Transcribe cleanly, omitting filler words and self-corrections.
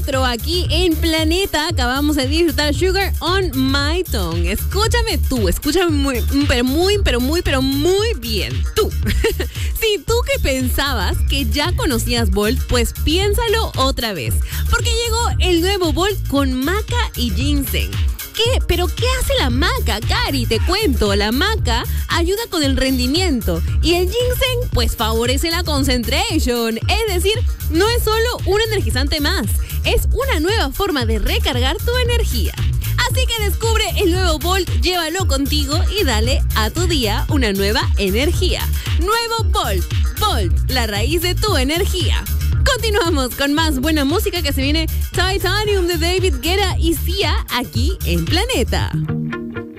4 aquí en Planeta. Acabamos de disfrutar Sugar on My Tongue. Escúchame muy bien. Tú. Si tú que pensabas que ya conocías Volt, pues piénsalo otra vez. Porque llegó el nuevo Volt con maca y ginseng. ¿Pero qué hace la maca, Cari? Te cuento, la maca ayuda con el rendimiento y el ginseng pues favorece la concentration. Es decir, no es solo un energizante más, es una nueva forma de recargar tu energía. Así que descubre el nuevo Volt, llévalo contigo y dale a tu día una nueva energía. Nuevo Volt, Volt, la raíz de tu energía. Continuamos con más buena música que se viene Titanium de David Guetta y Sia aquí en Planeta.